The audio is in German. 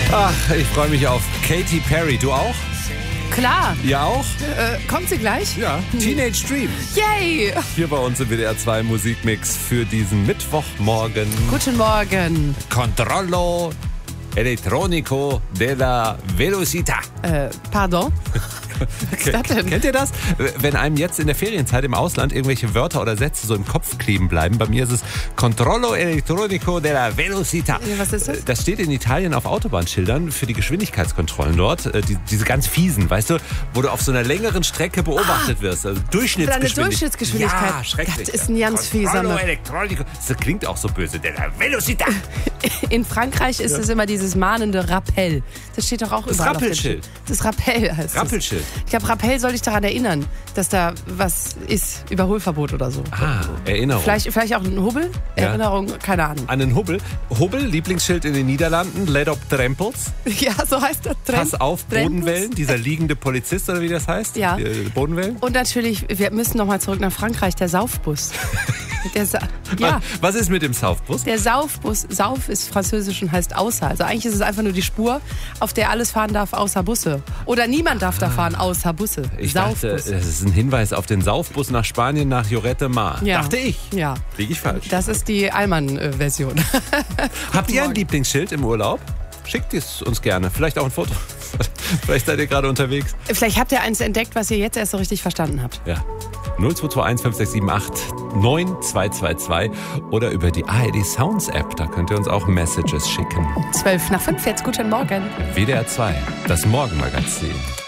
Ach, ich freue mich auf Katy Perry. Du auch? Klar. Ja auch? Kommt sie gleich? Ja. Teenage Dream. Yay! Hier bei uns im WDR 2 Musikmix für diesen Mittwochmorgen. Guten Morgen. Controllo elettronico della velocità. Pardon? Was ist das denn? Kennt ihr das? Wenn einem jetzt in der Ferienzeit im Ausland irgendwelche Wörter oder Sätze so im Kopf kleben bleiben, bei mir ist es Controllo elettronico della velocità. Ja, was ist das? Das steht in Italien auf Autobahnschildern für die Geschwindigkeitskontrollen dort. Diese ganz fiesen, weißt du, wo du auf so einer längeren Strecke beobachtet wirst. Also Durchschnittsgeschwindigkeit. Deine Durchschnittsgeschwindigkeit. Ja, schrecklich. Das ist ein ganz fieser. Controllo elettronico. Das klingt auch so böse. Della velocità. In Frankreich ist es immer dieses mahnende Rappel. Das steht doch auch Das überall auf dem Rappelschild. Schild. Das Rappel heißt es. Rappelschild. Ich glaube, Rappel soll dich daran erinnern, dass da was ist. Überholverbot oder so. Ah, Erinnerung. Vielleicht auch ein Hubbel? Ja. Erinnerung? Keine Ahnung. An den Hubbel. Hubbel, Lieblingsschild in den Niederlanden. Let up Trempels. Ja, so heißt das. Pass auf, Trempels. Bodenwellen. Dieser liegende Polizist oder wie das heißt. Ja. Bodenwellen. Und natürlich, wir müssen nochmal zurück nach Frankreich, der Saufbus. Ja, Was ist mit dem Southbus? der Saufbus. Sauf ist französisch und heißt außer. Also eigentlich ist es einfach nur die Spur, auf der alles fahren darf außer Busse. Oder niemand darf da fahren außer Busse. Ich dachte, das ist ein Hinweis auf den Saufbus nach Spanien, nach Lloret de Mar. Ja. Dachte ich. Ja. Liege ich falsch. Das ist die Allmann-Version. Habt ihr ein Morgen. Lieblingsschild im Urlaub? Schickt es uns gerne. Vielleicht auch ein Foto. Vielleicht seid ihr gerade unterwegs. Vielleicht habt ihr eins entdeckt, was ihr jetzt erst so richtig verstanden habt. Ja. 0221 5678 9222 oder über die ARD Sounds App. Da könnt ihr uns auch Messages schicken. 12 nach 5, jetzt guten Morgen. WDR 2, das Morgenmagazin.